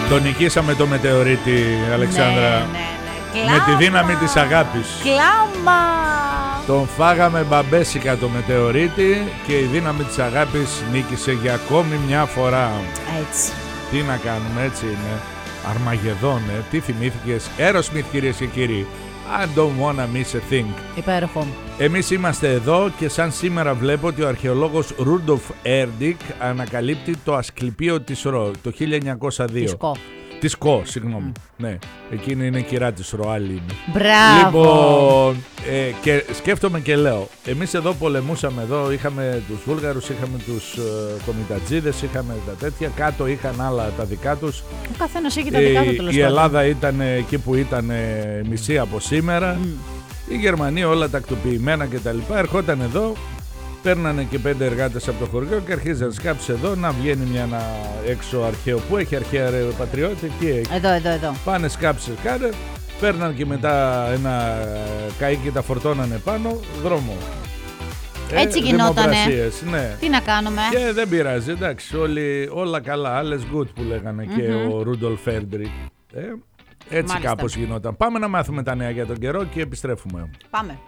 Τον νικήσαμε το μετεωρίτη, Αλεξάνδρα. Ναι. Με τη δύναμη της αγάπης. Κλάμα! Τον φάγαμε μπαμπέσικα το μετεωρίτη και η δύναμη της αγάπης νίκησε για ακόμη μια φορά. Έτσι. Τι να κάνουμε, έτσι είναι. Αρμαγεδόν, τι θυμήθηκες? Aerosmith, κυρίες και κύριοι. I don't wanna miss a thing. Υπέροχο. Εμείς είμαστε εδώ και σαν σήμερα βλέπω ότι ο αρχαιολόγος Ρούντολφ Έρντικ ανακαλύπτει το Ασκληπείο της Ρο το 1902. Της Κο, συγγνώμη. Ναι, εκείνη είναι η κυρά της Ρο, άλλη είναι. Μπράβο! Λοιπόν, και σκέφτομαι και λέω, εμείς εδώ πολεμούσαμε, εδώ είχαμε τους Βούλγαρους, είχαμε τους Κομιτατζίδες, είχαμε τα τέτοια, κάτω είχαν άλλα τα δικά τους. Ο καθένας έχει τα δικά του, τέλος Η Ελλάδα ήταν εκεί που ήταν μισή από σήμερα. Η Γερμανία όλα τακτοποιημένα κτλ. Ερχόταν εδώ, παίρνανε και 5 εργάτες από το χωριό και αρχίζαν σκάψει εδώ να βγαίνει μια έξω αρχαίο. Πού έχει αρχαία, ρε πατριώτη? Εκεί έχει. Εδώ. Πάνε σκάψει κάνε, παίρναν και μετά ένα καΐκι και τα φορτώνανε πάνω, δρόμο. Έτσι γινότανε. Ναι. Τι να κάνουμε. Και δεν πειράζει, εντάξει, όλα καλά, alles good που λέγανε και ο Ρούντολφ Έρντικ. Έτσι μάλιστα. Κάπως γινόταν. Πάμε να μάθουμε τα νέα για τον καιρό και επιστρέφουμε. Πάμε.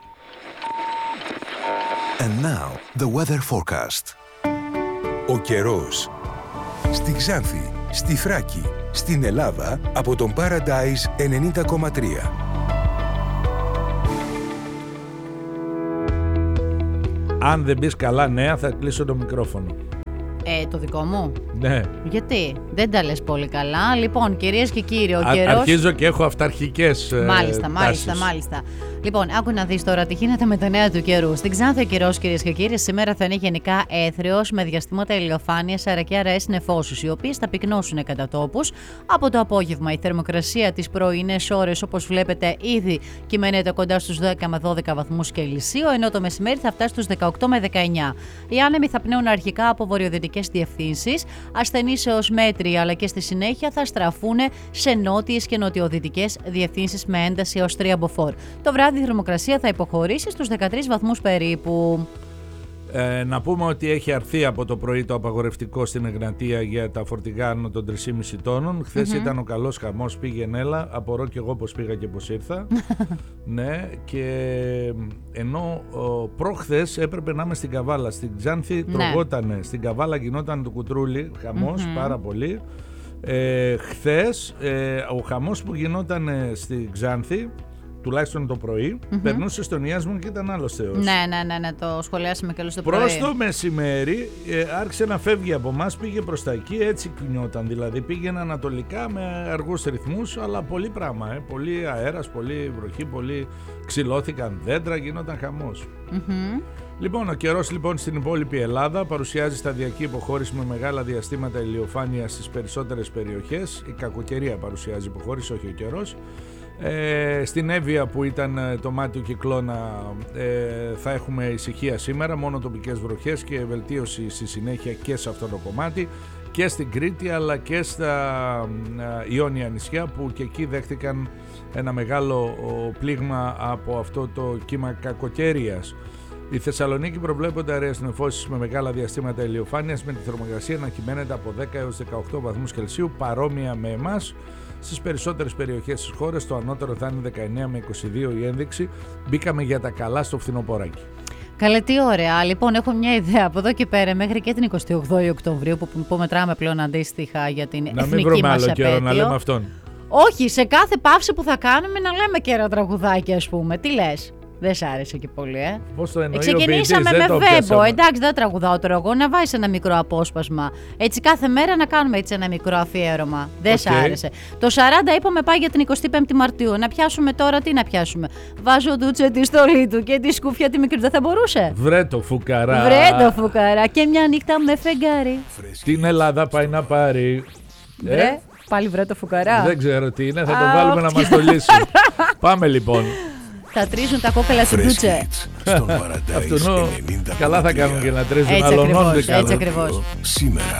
And now, the weather forecast. Ο καιρός. Στη Ξάνθη, στη Θράκη, στην Ελλάδα, από τον Paradise 90,3. Αν δεν πεις καλά νέα, θα κλείσω το μικρόφωνο. Το δικό μου. Ναι. Γιατί δεν τα λες πολύ καλά. Λοιπόν, κυρίες και κύριοι, ο καιρός... Αρχίζω και έχω αυταρχικές Μάλιστα. Λοιπόν, άκου να δεις τώρα τι γίνεται με τα νέα του καιρού. Στην Ξάνθη ο καιρός, κυρίες και κύριοι, σήμερα θα είναι γενικά έθριος με διαστήματα ηλιοφάνειας, αέρα και αραίες νεφώσους, οι οποίες θα πυκνώσουν κατά τόπους. Από το απόγευμα η θερμοκρασία τις πρωινές ώρες, όπως βλέπετε, ήδη κυμαίνεται κοντά στους 10 με 12 βαθμούς Κελσίου, ενώ το μεσημέρι θα φτάσει στους 18 με 19. Οι άνεμοι θα πνέουν αρχικά από βορειοδυτικές διευθύνσεις, ασθενείς έως μέτροι, αλλά και στη συνέχεια θα στραφούν σε νότιες και νοτιοδυτικές διευθύνσεις με ένταση έως 3 μποφόρ. Το βράδυ η θερμοκρασία θα υποχωρήσει στους 13 βαθμούς περίπου. Να πούμε ότι έχει αρθεί από το πρωί το απαγορευτικό στην Εγνατία για τα φορτηγά άνω των 3,5 τόνων. Χθες ήταν ο καλός χαμός, πήγαινε έλα. Απορώ και εγώ πως πήγα και πως ήρθα. Ναι, και ενώ προχθές έπρεπε να είμαι στην Καβάλα. Στην Ξάνθη τρογότανε. Στην Καβάλα γινόταν το κουτρούλι, χαμός πάρα πολύ. Χθες ο χαμός που γινόταν στην Ξάνθη, τουλάχιστον το πρωί, περνούσε στον Ιάσμον και ήταν άλλος θεός. Ναι, το σχολιάσαμε και όλο το πρωί. Προς το μεσημέρι άρχισε να φεύγει από εμάς, πήγε προς τα εκεί, έτσι κινιόταν. Δηλαδή πήγαινε ανατολικά με αργούς ρυθμούς, αλλά πολύ πράγμα. Πολύ αέρας, πολύ βροχή, πολύ ξυλώθηκαν δέντρα, γινόταν χαμός. Λοιπόν, ο καιρός λοιπόν στην υπόλοιπη Ελλάδα παρουσιάζει σταδιακή υποχώρηση με μεγάλα διαστήματα ηλιοφάνειας στις περισσότερες περιοχές. Η κακοκαιρία παρουσιάζει υποχώρηση, όχι ο καιρός. Στην Εύβοια που ήταν το μάτι του κυκλώνα θα έχουμε ησυχία σήμερα, μόνο τοπικές βροχές και βελτίωση στη συνέχεια και σε αυτό το κομμάτι, και στην Κρήτη αλλά και στα Ιόνια νησιά που και εκεί δέχτηκαν ένα μεγάλο πλήγμα από αυτό το κύμα κακοκαιρίας. Η Θεσσαλονίκη προβλέπονται αραιές νεφώσεις με μεγάλα διαστήματα ηλιοφάνειας, με τη θερμοκρασία να κυμαίνεται από 10 έως 18 βαθμούς Κελσίου, παρόμοια με εμάς. Στις περισσότερες περιοχές της χώρας το ανώτερο θα είναι 19 με 22 η ένδειξη. Μπήκαμε για τα καλά στο φθινοποράκι. Καλέ, τι ωραία. Λοιπόν, έχω μια ιδέα από εδώ και πέρα μέχρι και την 28η Οκτωβρίου που μετράμε πλέον αντίστοιχα για την εθνική μας επέτειο. Να μην βρούμε άλλο καιρό να λέμε αυτόν. Όχι, σε κάθε παύση που θα κάνουμε να λέμε και ένα τραγουδάκι, ας πούμε. Τι λες? Δεν σ' άρεσε και πολύ, Πώς το εννοεί? Ξεκινήσαμε με Βέμπο. Εντάξει, δεν τραγουδάω τώρα εγώ. Να βάζεις ένα μικρό απόσπασμα. Έτσι κάθε μέρα να κάνουμε έτσι ένα μικρό αφιέρωμα. Δεν σ' άρεσε. Το 40 είπαμε πάει για την 25η Μαρτίου. Να πιάσουμε τώρα, τι να πιάσουμε? Βάζω Ντούτσε τη στολή του και τη σκούφια τη μικρή. Δεν θα μπορούσε? Βρε το φουκαρά. Και μια νύχτα με φεγγάρι. Στην Ελλάδα πάει να πάρει. Πάλι βρε το φουκαρά. Δεν ξέρω τι είναι, θα το βάλουμε να μας το λύσει. Πάμε λοιπόν. Θα τρίζουν τα κόκκαλα στην Ντούτσε. Αυτού καλά θα κάνουν και να τρίζουν, αλλά έτσι ακριβώς. Σήμερα